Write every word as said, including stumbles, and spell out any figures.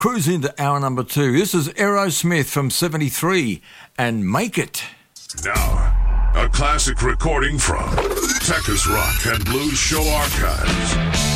Cruise into hour number two. This is Aerosmith from seventy-three and Make It. Now, a classic recording from Texas Rock and Blues Show Archives.